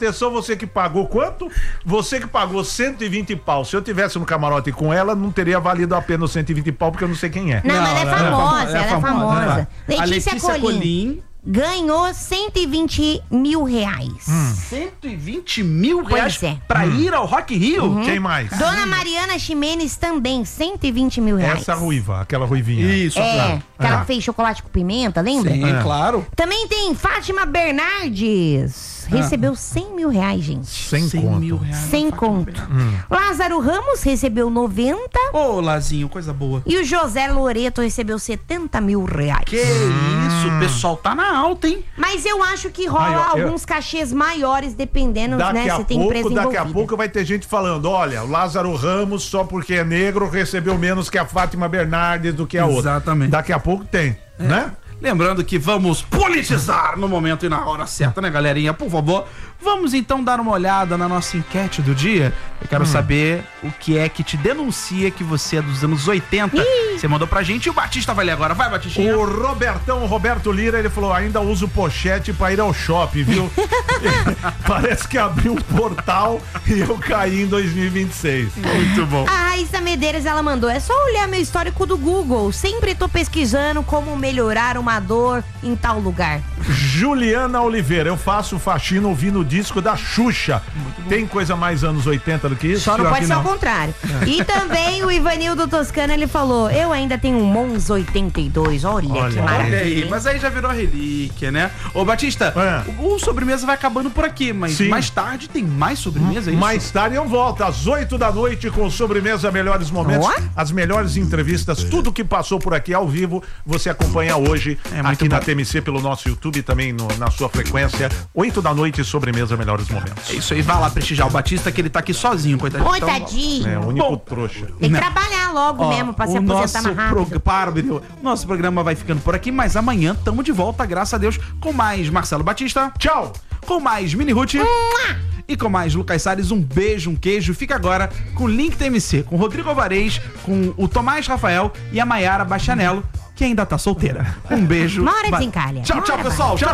Atenção, você que pagou quanto? Você que pagou 120 pau. Se eu tivesse no camarote com ela, não teria valido a pena os 120 pau, porque eu não sei quem é. Não, mas ela é famosa. A Letícia Colim ganhou 120 mil reais. 120 mil reais Pois é. pra ir ao Rock in Rio? Quem mais? Dona Mariana Ximenes também, 120 mil reais. Essa ruiva, aquela ruivinha. Isso, É, que ela Ah. fez chocolate com pimenta, lembra? Sim, claro. Também tem Fátima Bernardes. Recebeu 100 mil reais, gente. 100 100 conto. mil reais. 100 conto. Lázaro Ramos recebeu 90. Ô, Lazinho, coisa boa. E o José Loreto recebeu 70 mil reais. Que isso, o pessoal tá na alta, hein? Mas eu acho que rola Aí, ó, alguns cachês maiores, dependendo, Daqui né? a Se tem empresa pouco, daqui a envolvida. pouco vai ter gente falando, olha, o Lázaro Ramos, só porque é negro, recebeu menos que a Fátima Bernardes do que a outra. Exatamente. Daqui a pouco tem, né? Lembrando que vamos politizar no momento e na hora certa, né, galerinha? Por favor, vamos então dar uma olhada na nossa enquete do dia. Eu quero saber o que é que te denuncia que você é dos anos 80. Você mandou pra gente e o Batista vai ler agora. Vai, Batistinha. O Roberto Lira, ele falou, ainda uso pochete pra ir ao shopping, viu? Parece que abriu um portal e eu caí em 2026. Muito bom. A Raíssa Medeiros, ela mandou, é só olhar meu histórico do Google. Sempre tô pesquisando como melhorar uma dor em tal lugar. Juliana Oliveira, eu faço faxina ouvindo o disco da Xuxa. Tem coisa mais anos 80 do que isso? Só não Pior pode que ser ao contrário. E também o Ivanildo Toscano, ele falou, eu ainda tenho um Mons 82. Olha que Olha maravilha. Olha aí, hein? mas aí já virou relíquia, né? Ô, Batista, o sobremesa vai acabando por aqui, mas Sim. mais tarde tem mais sobremesa, é isso? Mais tarde eu volto, às 8 da noite, com sobremesa Melhores Momentos, Ó. as melhores entrevistas, tudo que passou por aqui ao vivo, você acompanha hoje É muito aqui na bom. TMC, pelo nosso YouTube e também na sua frequência. 8 da noite, sobremesa Melhores Momentos. É isso aí, vai lá prestigiar o Batista, que ele tá aqui sozinho, coitadinho. Oi, Então, tadinho. É, o único Bom. trouxa. Tem que Não. trabalhar logo Ó, mesmo pra se o aposentar mais rápido. Para, menino. Nosso programa vai ficando por aqui, mas amanhã tamo de volta, graças a Deus, com mais Marcelo Batista. Tchau! Com mais Mini Ruth. E com mais Lucas Salles, um beijo, um queijo. Fica agora com o Link TMC, com o Rodrigo Alvarez, com o Tomás Rafael e a Maiara Bastianello, que ainda tá solteira. Um beijo. Uma hora Vai. desencalha. Tchau, Uma tchau, hora pessoal. Tchau.